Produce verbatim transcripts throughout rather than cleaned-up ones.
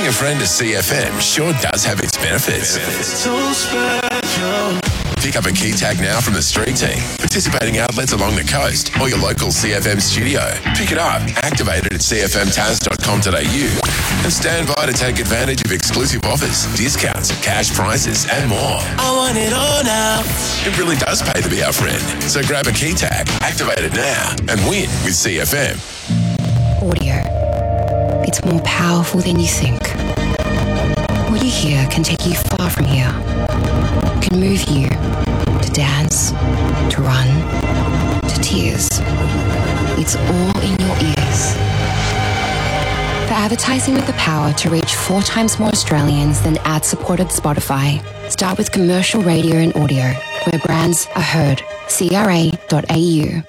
a friend to C F M sure does have its benefits. So special. Pick up a key tag now from the street team, participating outlets along the coast, or your local C F M studio. Pick it up, activate it at c f m taz dot com dot a u, and stand by to take advantage of exclusive offers, discounts, cash prizes, and more. I want it all now. It really does pay to be our friend. So grab a key tag, activate it now, and win with C F M. Audio. It's more powerful than you think. What you hear can take you far from here. Can move you to dance, to run, to tears. It's all in your ears. For advertising with the power to reach four times more Australians than ad-supported Spotify, start with commercial radio and audio, where brands are heard. c r a dot a u.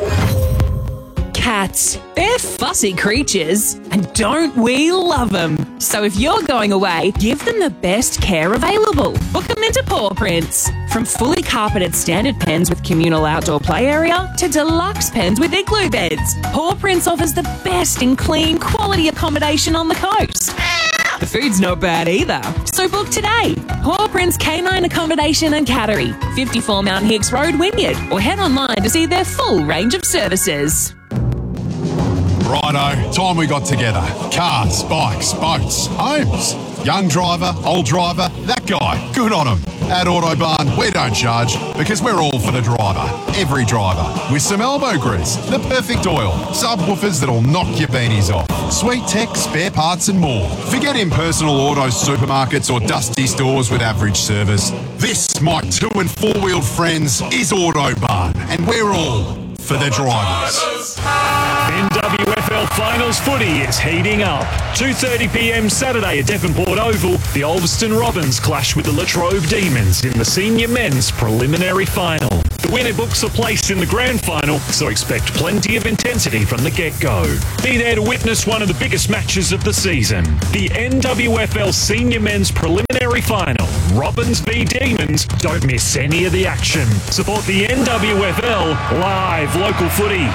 Cats. They're fussy creatures, and don't we love them? So if you're going away, give them the best care available. Book them into Paw Prints. From fully carpeted standard pens with communal outdoor play area to deluxe pens with igloo beds, Paw Prints offers the best in clean, quality accommodation on the coast. The food's not bad either. So book today. Paw Prints Canine Accommodation and Cattery, fifty-four Mount Hicks Road, Wynyard, or head online to see their full range of services. Righto, time we got together. Cars, bikes, boats, homes. Young driver, old driver, that guy, good on him. At Autobarn, we don't charge because we're all for the driver. Every driver. With some elbow grease, the perfect oil, subwoofers that'll knock your beanies off, sweet tech, spare parts and more. Forget impersonal auto supermarkets or dusty stores with average service. This, my two and four-wheeled friends, is Autobarn, and we're all for the drivers. N W F L Finals footy is heating up. two thirty p m Saturday at Devonport Oval, the Ulverston Robins clash with the Latrobe Demons in the Senior Men's Preliminary Final. The winner books a place in the Grand Final, so expect plenty of intensity from the get-go. Be there to witness one of the biggest matches of the season. The N W F L Senior Men's Preliminary Final, Robins v Demons. Don't miss any of the action. Support the N W F L live local footy.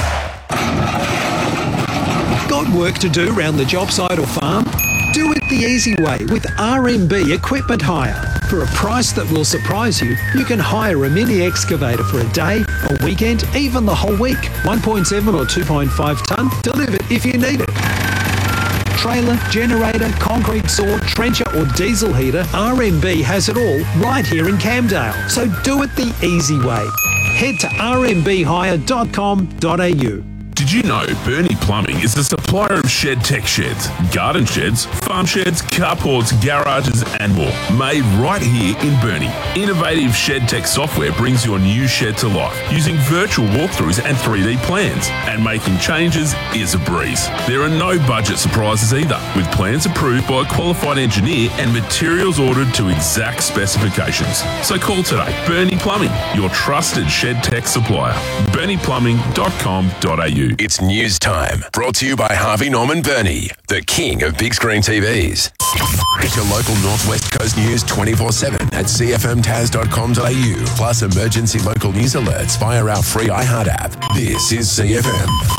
Got work to do around the job site or farm? Do it the easy way with R M B Equipment Hire. For a price that will surprise you, you can hire a mini excavator for a day, a weekend, even the whole week. one point seven or two point five tonne, delivered if you need it. Trailer, generator, concrete saw, trencher or diesel heater, R M B has it all right here in Camdale. So do it the easy way. Head to r m b hire dot com dot a u. Did you know Bernie Plumbing is the supplier of shed tech sheds, garden sheds, farm sheds, carports, garages and more, made right here in Burnie. Innovative shed tech software brings your new shed to life using virtual walkthroughs and three D plans, and making changes is a breeze. There are no budget surprises either, with plans approved by a qualified engineer and materials ordered to exact specifications. So call today. Bernie Plumbing, your trusted shed tech supplier. bernie plumbing dot com dot a u. It's news time. Brought to you by Harvey Norman Bernie, the king of big screen T Vs. Get your local Northwest Coast news twenty-four seven at c f m taz dot com dot a u, plus emergency local news alerts via our free iHeart app. This is C F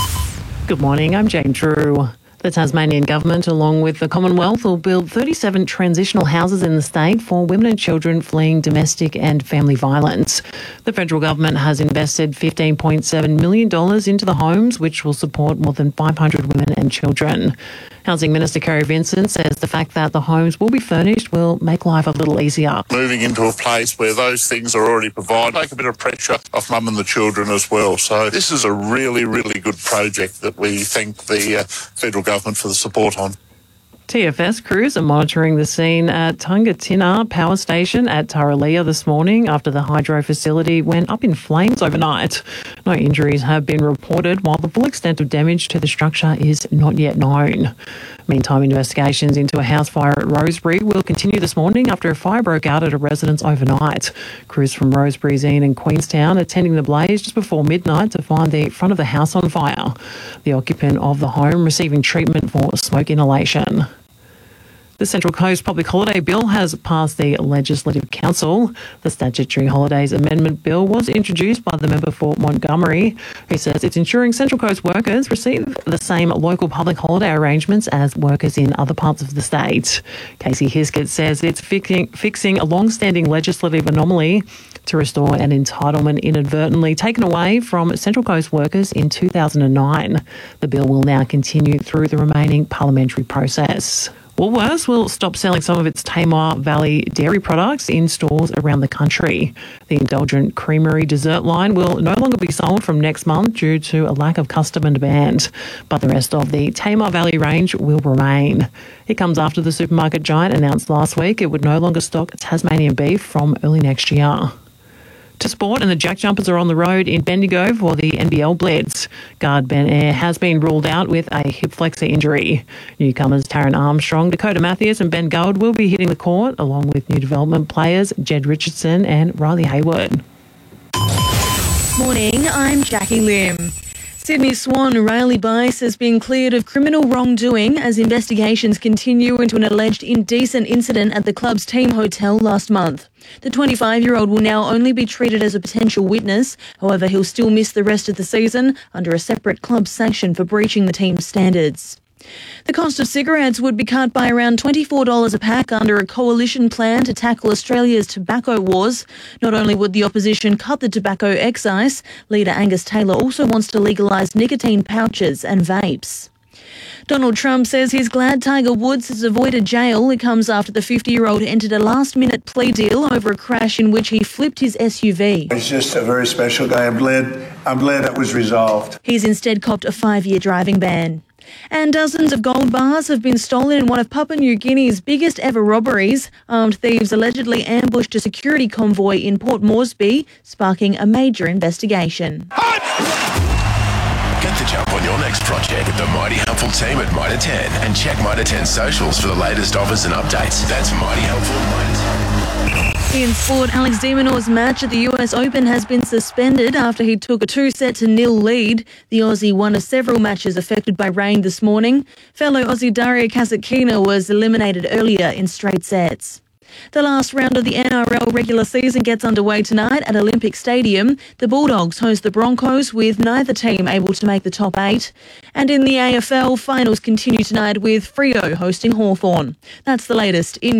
M. Good morning, I'm Jane Drew. The Tasmanian Government, along with the Commonwealth, will build thirty-seven transitional houses in the state for women and children fleeing domestic and family violence. The federal government has invested fifteen point seven million dollars into the homes, which will support more than five hundred women and children. Housing Minister Kerry Vincent says the fact that the homes will be furnished will make life a little easier. Moving into a place where those things are already provided, take a bit of pressure off mum and the children as well. So this is a really, really good project that we thank the uh, federal government for the support on. T F S crews are monitoring the scene at Tungatina Power Station at Tarraleah this morning after the hydro facility went up in flames overnight. No injuries have been reported, while the full extent of damage to the structure is not yet known. Meantime, investigations into a house fire at Rosebery will continue this morning after a fire broke out at a residence overnight. Crews from Rosebery, Zine and Queenstown attending the blaze just before midnight to find the front of the house on fire. The occupant of the home receiving treatment for smoke inhalation. The Central Coast Public Holiday Bill has passed the Legislative Council. The Statutory Holidays Amendment Bill was introduced by the member for Montgomery, who says it's ensuring Central Coast workers receive the same local public holiday arrangements as workers in other parts of the state. Casey Hiskett says it's fixing, fixing a long-standing legislative anomaly to restore an entitlement inadvertently taken away from Central Coast workers in two thousand nine. The bill will now continue through the remaining parliamentary process. Woolworths will stop selling some of its Tamar Valley dairy products in stores around the country. The Indulgent Creamery dessert line will no longer be sold from next month due to a lack of customer demand, but the rest of the Tamar Valley range will remain. It comes after the supermarket giant announced last week it would no longer stock Tasmanian beef from early next year. To sport, and the Jack Jumpers are on the road in Bendigo for the N B L Blitz. Guard Ben Eyre has been ruled out with a hip flexor injury. Newcomers Taryn Armstrong, Dakota Matthews and Ben Gold will be hitting the court, along with new development players Jed Richardson and Riley Hayward. Morning, I'm Jackie Lim. Sydney Swan Riley Bice has been cleared of criminal wrongdoing as investigations continue into an alleged indecent incident at the club's team hotel last month. The twenty-five-year-old will now only be treated as a potential witness. However, he'll still miss the rest of the season under a separate club sanction for breaching the team's standards. The cost of cigarettes would be cut by around twenty-four dollars a pack under a coalition plan to tackle Australia's tobacco wars. Not only would the opposition cut the tobacco excise, leader Angus Taylor also wants to legalise nicotine pouches and vapes. Donald Trump says he's glad Tiger Woods has avoided jail. It comes after the fifty-year-old entered a last-minute plea deal over a crash in which he flipped his S U V. He's just a very special guy. I'm glad, I'm glad it was resolved. He's instead copped a five-year driving ban. And dozens of gold bars have been stolen in one of Papua New Guinea's biggest ever robberies. Armed thieves allegedly ambushed a security convoy in Port Moresby, sparking a major investigation. Get the jump on your next project with the Mighty Helpful team at Mitre ten and check Mitre ten socials for the latest offers and updates. That's Mighty Helpful Mitre ten. In sport, Alex de Minaur's match at the U S Open has been suspended after he took a two-set to nil lead. The Aussie won of several matches affected by rain this morning. Fellow Aussie Daria Kasatkina was eliminated earlier in straight sets. The last round of the N R L regular season gets underway tonight at Olympic Stadium. The Bulldogs host the Broncos, with neither team able to make the top eight. And in the A F L, finals continue tonight with Freo hosting Hawthorn. That's the latest in